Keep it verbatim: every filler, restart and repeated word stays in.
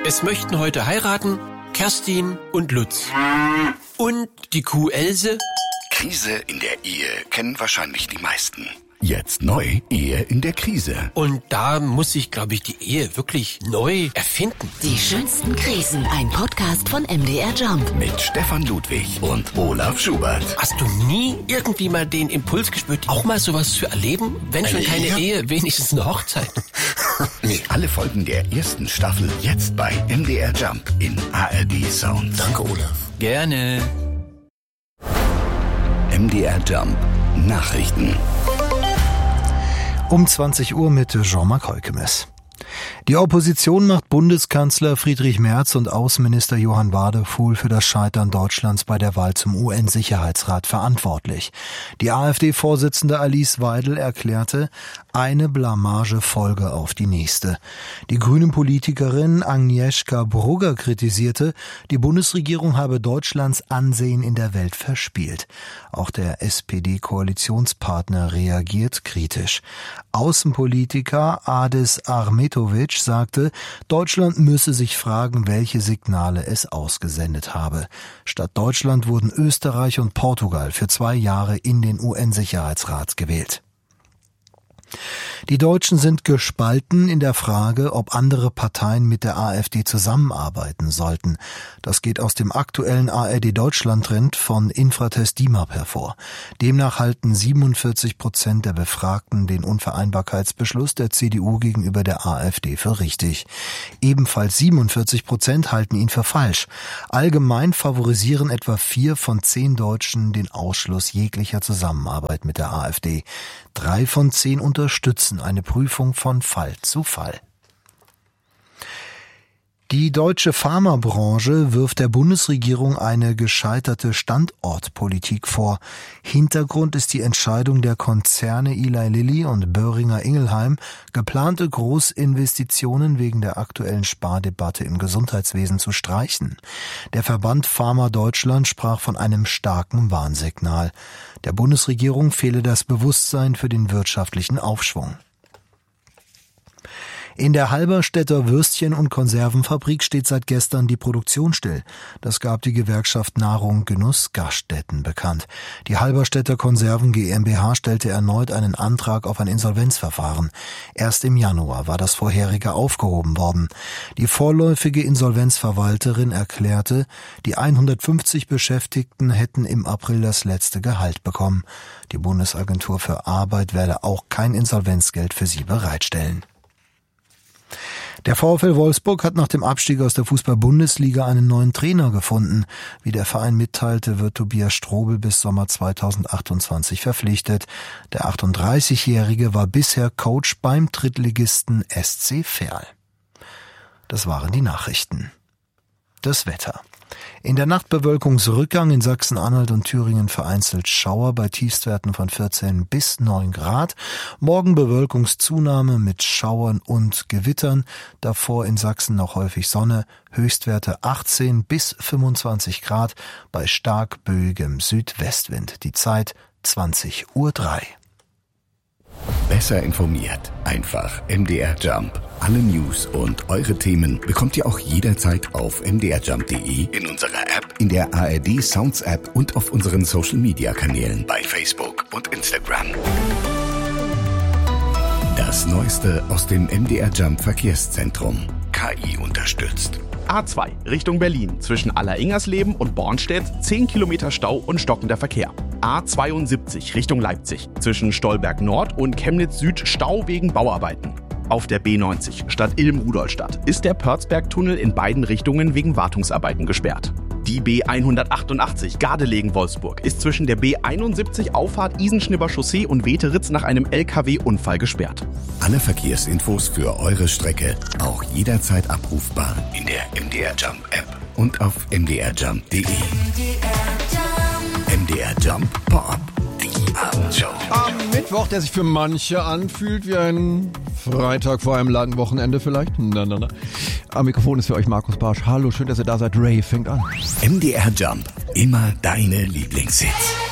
Es möchten heute heiraten Kerstin und Lutz. Und die Kuh Else. Krise in der Ehe kennen wahrscheinlich die meisten. Jetzt neu, Ehe in der Krise. Und da muss sich, glaube ich, die Ehe wirklich neu erfinden. Die schönsten Krisen, ein Podcast von M D R Jump. Mit Stefan Ludwig und Olaf Schubert. Hast du nie irgendwie mal den Impuls gespürt, auch mal sowas zu erleben? Wenn schon keine Ehe, Ehe wenigstens eine Hochzeit. Nee. Alle Folgen der ersten Staffel jetzt bei M D R Jump in A R D Sound. Danke, Olaf. Gerne. M D R Jump Nachrichten. Um zwanzig Uhr mit Jean-Marc Heukemes. Die Opposition macht Bundeskanzler Friedrich Merz und Außenminister Johann Wadefuhl für das Scheitern Deutschlands bei der Wahl zum U N-Sicherheitsrat verantwortlich. Die AfD-Vorsitzende Alice Weidel erklärte, eine Blamage folge auf die nächste. Die grüne Politikerin Agnieszka Brugger kritisierte, die Bundesregierung habe Deutschlands Ansehen in der Welt verspielt. Auch der S P D-Koalitionspartner reagiert kritisch. Außenpolitiker Adis Ahmetovic sagte, Deutschland müsse sich fragen, welche Signale es ausgesendet habe. Statt Deutschland wurden Österreich und Portugal für zwei Jahre in den U N-Sicherheitsrat gewählt. Die Deutschen sind gespalten in der Frage, ob andere Parteien mit der AfD zusammenarbeiten sollten. Das geht aus dem aktuellen A R D-Deutschland-Trend von Infratest D I M A P hervor. Demnach halten siebenundvierzig Prozent der Befragten den Unvereinbarkeitsbeschluss der C D U gegenüber der AfD für richtig. Ebenfalls siebenundvierzig Prozent halten ihn für falsch. Allgemein favorisieren etwa vier von zehn Deutschen den Ausschluss jeglicher Zusammenarbeit mit der AfD. Drei von zehn unterstützen eine Prüfung von Fall zu Fall. Die deutsche Pharmabranche wirft der Bundesregierung eine gescheiterte Standortpolitik vor. Hintergrund ist die Entscheidung der Konzerne Eli Lilly und Boehringer Ingelheim, geplante Großinvestitionen wegen der aktuellen Spardebatte im Gesundheitswesen zu streichen. Der Verband Pharma Deutschland sprach von einem starken Warnsignal. Der Bundesregierung fehle das Bewusstsein für den wirtschaftlichen Aufschwung. In der Halberstädter Würstchen- und Konservenfabrik steht seit gestern die Produktion still. Das gab die Gewerkschaft Nahrung Genuss Gaststätten bekannt. Die Halberstädter Konserven GmbH stellte erneut einen Antrag auf ein Insolvenzverfahren. Erst im Januar war das vorherige aufgehoben worden. Die vorläufige Insolvenzverwalterin erklärte, die hundertfünfzig Beschäftigten hätten im April das letzte Gehalt bekommen. Die Bundesagentur für Arbeit werde auch kein Insolvenzgeld für sie bereitstellen. Der VfL Wolfsburg hat nach dem Abstieg aus der Fußball-Bundesliga einen neuen Trainer gefunden. Wie der Verein mitteilte, wird Tobias Strobel bis Sommer zweitausendachtundzwanzig verpflichtet. Der achtunddreißigjährige war bisher Coach beim Drittligisten S C Verl. Das waren die Nachrichten. Das Wetter. In der Nacht Bewölkungsrückgang in Sachsen-Anhalt und Thüringen vereinzelt Schauer bei Tiefstwerten von vierzehn bis neun Grad. Morgen Bewölkungszunahme mit Schauern und Gewittern. Davor in Sachsen noch häufig Sonne. Höchstwerte achtzehn bis fünfundzwanzig Grad bei stark böigem Südwestwind. Die Zeit zwanzig Uhr drei. Besser informiert. Einfach M D R Jump. Alle News und eure Themen bekommt ihr auch jederzeit auf m d r jump punkt d e, in unserer App, in der A R D Sounds App und auf unseren Social Media Kanälen bei Facebook und Instagram. Das Neueste aus dem M D R Jump Verkehrszentrum. K I unterstützt. A zwei Richtung Berlin zwischen Alleringersleben und Bornstedt zehn Kilometer Stau und stockender Verkehr. A zweiundsiebzig Richtung Leipzig zwischen Stolberg Nord und Chemnitz Süd Stau wegen Bauarbeiten. Auf der B neunzig Stadt-Ilm-Rudolstadt ist der Pörzberg-Tunnel in beiden Richtungen wegen Wartungsarbeiten gesperrt. Die B hundertachtundachtzig Gardelegen-Wolfsburg ist zwischen der B einundsiebzig Auffahrt Isenschnibber Chaussee und Weteritz nach einem L K W-Unfall gesperrt. Alle Verkehrsinfos für eure Strecke auch jederzeit abrufbar in der M D R Jump App und auf m d r jump punkt d e. M D R Jump Pop-Up, die Abendshow. Am Mittwoch, der sich für manche anfühlt wie ein Freitag vor einem langen Wochenende vielleicht. Na, na, na. Am Mikrofon ist für euch Markus Barsch. Hallo, schön, dass ihr da seid. Ray fängt an. M D R Jump, immer deine Lieblingshits.